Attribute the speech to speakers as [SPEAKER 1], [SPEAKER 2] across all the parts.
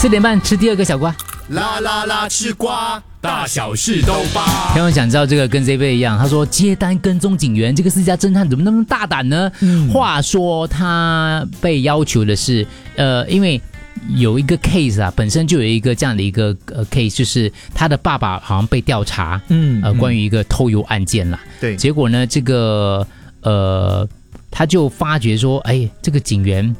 [SPEAKER 1] 4点半吃第二个小瓜，
[SPEAKER 2] 啦啦啦吃瓜，大小事都扒。
[SPEAKER 1] 朋友想知道这个跟这位一样，他说接单跟踪警员，这个私家侦探怎么那么大胆呢？话说他被要求的是，因为有一个 case 啊，本身就有一个这样的一个case， 就是他的爸爸好像被调查，关于一个偷油案件啦。
[SPEAKER 3] 对，
[SPEAKER 1] 结果呢，这个他就发觉说，哎，这个警员，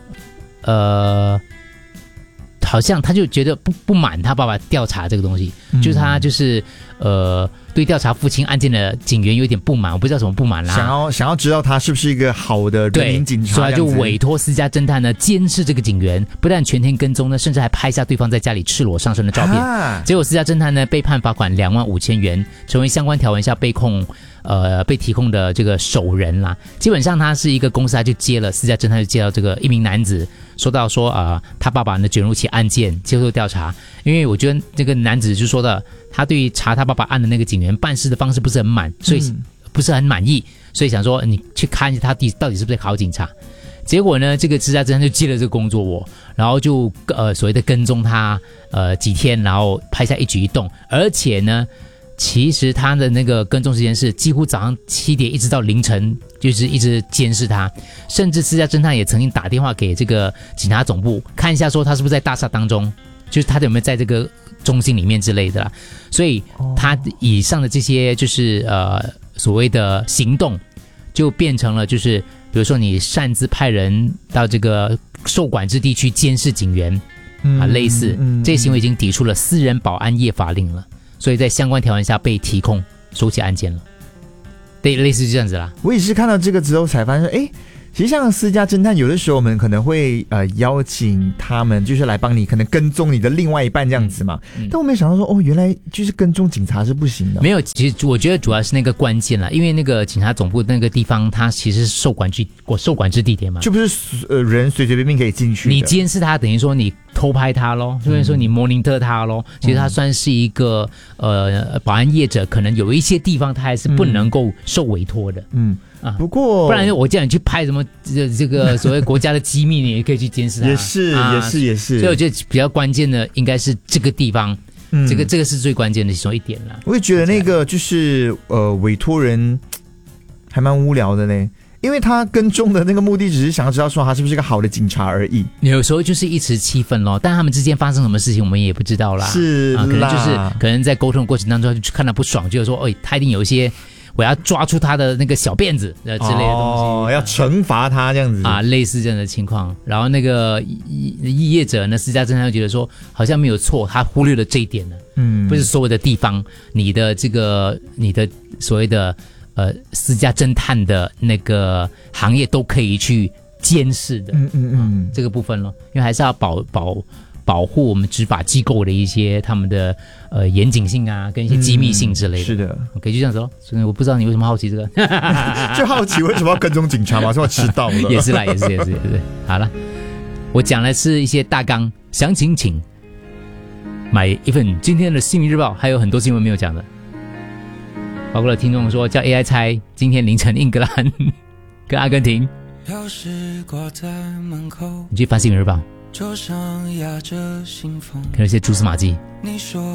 [SPEAKER 1] 好像他就觉得不满他爸爸调查这个东西，就是他就是对调查父亲案件的警员有点不满，我不知道什么不满啦，
[SPEAKER 3] 想要知道他是不是一个好的人民警察，
[SPEAKER 1] 所以他就委托私家侦探呢监视这个警员，不但全天跟踪呢，甚至还拍下对方在家里赤裸上身的照片。结果私家侦探呢被判罚款25000元，成为相关条文下被提控的这个首人啦。基本上他是一个公司，他就私家侦探就接到这个一名男子说到说他爸爸呢卷入起案件接受调查，因为我觉得这个男子就说的，他对于查他爸爸案的那个警员办事的方式不是很满，所以不是很满意，所以想说你去看一下他到底是不是好警察。结果呢，这个私家侦探就接了这个工作然后就所谓的跟踪他几天，然后拍下一举一动，而且呢，其实他的那个跟踪时间是几乎早上7点一直到凌晨，就是一直监视他，甚至私家侦探也曾经打电话给这个警察总部看一下，说他是不是在大厦当中，就是他有没有在这个中心里面之类的啦。所以他以上的这些就是所谓的行动，就变成了就是比如说你擅自派人到这个受管制地区监视警员类似这些行为已经抵触了私人保安业法令了，所以在相关条文下被提控收起案件了。对，类似就这样子啦。
[SPEAKER 3] 我也是看到这个之后才发现，其实像私家侦探，有的时候我们可能会邀请他们，就是来帮你可能跟踪你的另外一半这样子嘛。但我没想到说，原来就是跟踪警察是不行的。
[SPEAKER 1] 没有，其实我觉得主要是那个关键啦，因为那个警察总部那个地方，它其实是受管制地点嘛，
[SPEAKER 3] 就不是人随随便便可以进去的。
[SPEAKER 1] 你监视他，等于说你偷拍他咯，所以说你 monitor 他咯。其实他算是一个保安业者，可能有一些地方他还是不能够受委托的。
[SPEAKER 3] 不过
[SPEAKER 1] 不然我叫你去拍什么这个所谓国家的机密，你也可以去监视他。
[SPEAKER 3] 也是。所
[SPEAKER 1] 以我觉得比较关键的应该是这个地方，这个是最关键的其中一点啦。
[SPEAKER 3] 我也觉得那个就是委托人还蛮无聊的呢，因为他跟踪的那个目的只是想要知道说他是不是个好的警察而已。
[SPEAKER 1] 有时候就是一时气愤咯，但他们之间发生什么事情我们也不知道啦。
[SPEAKER 3] 是啦，
[SPEAKER 1] 可能在沟通的过程当中就看他不爽，就是说他一定有一些我要抓出他的那个小辫子之类的东西，
[SPEAKER 3] 要惩罚他这样子
[SPEAKER 1] 类似这样的情况。然后那个业者呢，私家侦探就觉得说好像没有错，他忽略了这一点呢。不是所有的地方，你的所谓的私家侦探的那个行业都可以去监视的。这个部分咯，因为还是要保护我们执法机构的一些他们的严谨性啊，跟一些机密性之类的。是
[SPEAKER 3] 的
[SPEAKER 1] ，OK， 就这样子咯。所以我不知道你为什么好奇这个，
[SPEAKER 3] 就好奇为什么要跟踪警察嘛，是我迟到了。
[SPEAKER 1] 也是啦，也是。好了，我讲的是一些大纲，详情请买一份今天的《新民日报》，还有很多新闻没有讲的，包括了听众说叫 AI 猜今天凌晨英格兰跟阿根廷。你去翻《新民日报》。桌上压着信封，看那些蛛丝马迹。